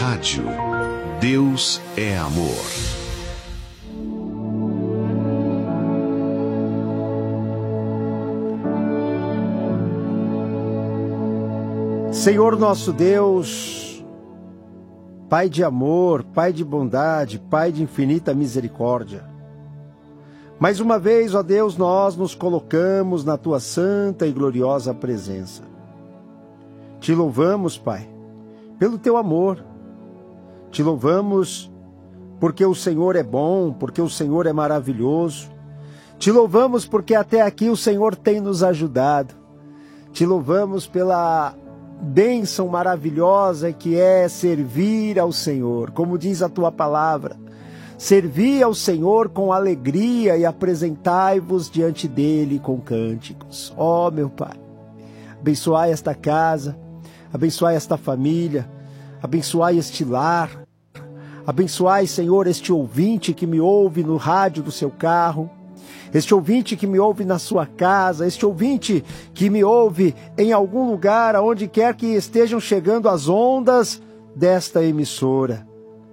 Rádio Deus é Amor. Senhor nosso Deus, Pai de amor, Pai de bondade, Pai de infinita misericórdia, mais uma vez, ó Deus, nós nos colocamos na Tua santa e gloriosa presença. Te louvamos, Pai, pelo Teu amor. Te louvamos porque o Senhor é bom, porque o Senhor é maravilhoso. Te louvamos porque até aqui o Senhor tem nos ajudado. Te louvamos pela bênção maravilhosa que é servir ao Senhor. Como diz a Tua palavra, servi ao Senhor com alegria e apresentai-vos diante dele com cânticos. Ó, meu Pai, abençoai esta casa, abençoai esta família, abençoai este lar, abençoai, Senhor, este ouvinte que me ouve no rádio do seu carro, este ouvinte que me ouve na sua casa, este ouvinte que me ouve em algum lugar, aonde quer que estejam chegando as ondas desta emissora.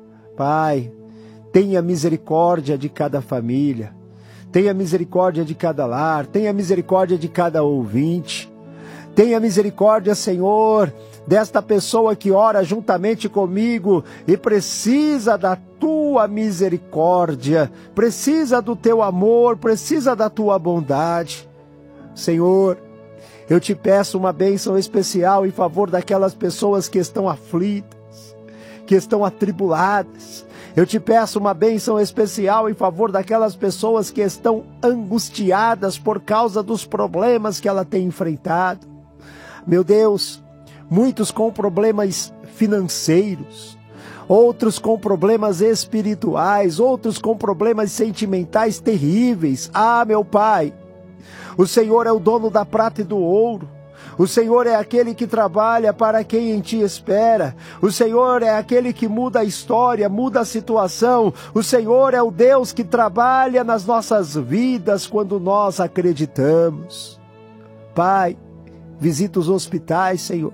Pai, tenha misericórdia de cada família, tenha misericórdia de cada lar, tenha misericórdia de cada ouvinte. Tenha misericórdia, Senhor, desta pessoa que ora juntamente comigo e precisa da Tua misericórdia, precisa do Teu amor, precisa da Tua bondade. Senhor, eu te peço uma bênção especial em favor daquelas pessoas que estão aflitas, que estão atribuladas. Eu te peço uma bênção especial em favor daquelas pessoas que estão angustiadas por causa dos problemas que ela tem enfrentado. Meu Deus, muitos com problemas financeiros, outros com problemas espirituais, outros com problemas sentimentais terríveis. Ah, meu Pai, o Senhor é o dono da prata e do ouro. O Senhor é aquele que trabalha para quem em Ti espera. O Senhor é aquele que muda a história, muda a situação. O Senhor é o Deus que trabalha nas nossas vidas quando nós acreditamos. Pai, visita os hospitais, Senhor.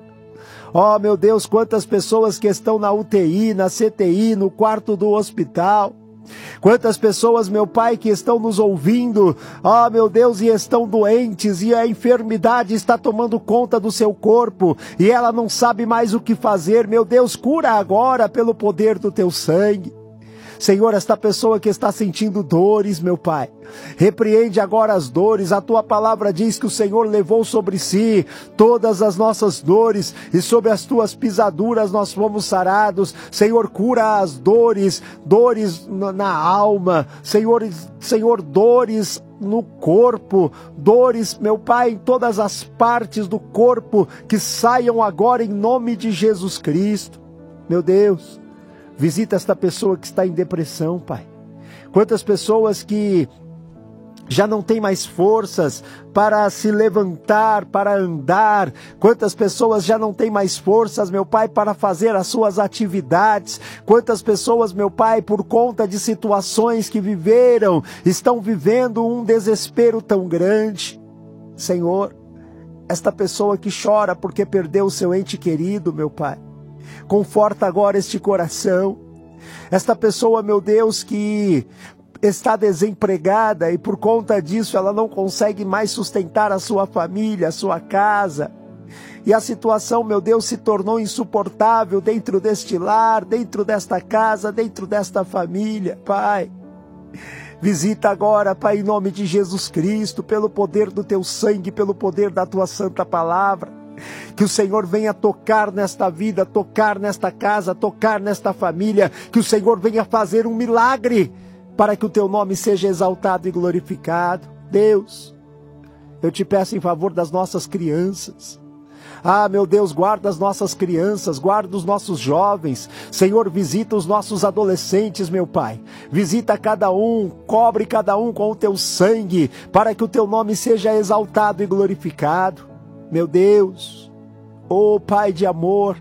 Ó, meu Deus, quantas pessoas que estão na UTI, na CTI, no quarto do hospital. Quantas pessoas, meu Pai, que estão nos ouvindo, ó, meu Deus, e estão doentes, e a enfermidade está tomando conta do seu corpo, e ela não sabe mais o que fazer. Meu Deus, cura agora pelo poder do Teu sangue. Senhor, esta pessoa que está sentindo dores, meu Pai, repreende agora as dores. A Tua palavra diz que o Senhor levou sobre si todas as nossas dores e sobre as Tuas pisaduras nós fomos sarados. Senhor, cura as dores, dores na alma, Senhor, dores no corpo, dores, meu Pai, em todas as partes do corpo, que saiam agora em nome de Jesus Cristo. Meu Deus, visita esta pessoa que está em depressão, Pai. Quantas pessoas que já não têm mais forças para se levantar, para andar. Quantas pessoas já não têm mais forças, meu Pai, para fazer as suas atividades. Quantas pessoas, meu Pai, por conta de situações que viveram, estão vivendo um desespero tão grande. Senhor, esta pessoa que chora porque perdeu o seu ente querido, meu Pai, conforta agora este coração. Esta pessoa, meu Deus, que está desempregada e por conta disso ela não consegue mais sustentar a sua família, a sua casa. E a situação, meu Deus, se tornou insuportável dentro deste lar, dentro desta casa, dentro desta família. Pai, visita agora, Pai, em nome de Jesus Cristo, pelo poder do Teu sangue, pelo poder da Tua santa palavra. Que o Senhor venha tocar nesta vida, tocar nesta casa, tocar nesta família. Que o Senhor venha fazer um milagre para que o Teu nome seja exaltado e glorificado. Deus, eu te peço em favor das nossas crianças. Ah, meu Deus, guarda as nossas crianças, guarda os nossos jovens. Senhor, visita os nossos adolescentes, meu Pai. Visita cada um, cobre cada um com o Teu sangue, para que o Teu nome seja exaltado e glorificado. Meu Deus, ó Pai de amor,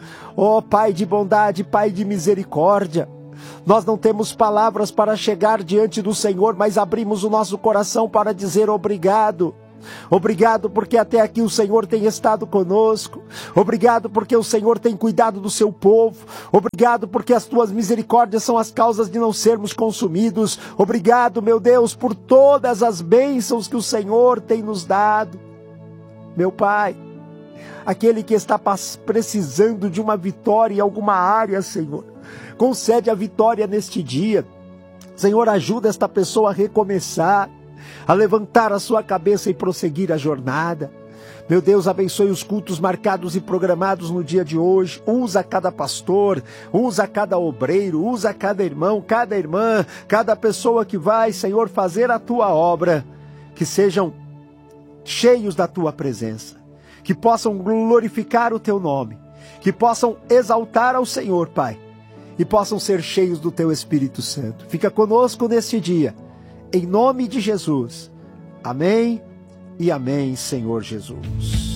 ó Pai de bondade, Pai de misericórdia, nós não temos palavras para chegar diante do Senhor, mas abrimos o nosso coração para dizer obrigado. Obrigado porque até aqui o Senhor tem estado conosco. Obrigado porque o Senhor tem cuidado do seu povo. Obrigado porque as tuas misericórdias são as causas de não sermos consumidos. Obrigado, meu Deus, por todas as bênçãos que o Senhor tem nos dado. Meu Pai, aquele que está precisando de uma vitória em alguma área, Senhor, concede a vitória neste dia. Senhor, ajuda esta pessoa a recomeçar, a levantar a sua cabeça e prosseguir a jornada. Meu Deus, abençoe os cultos marcados e programados no dia de hoje. Usa cada pastor, usa cada obreiro, usa cada irmão, cada irmã, cada pessoa que vai, Senhor, fazer a tua obra. Que sejam cheios da tua presença, que possam glorificar o teu nome, que possam exaltar ao Senhor, Pai, e possam ser cheios do teu Espírito Santo. Fica conosco neste dia, em nome de Jesus. Amém e amém, Senhor Jesus.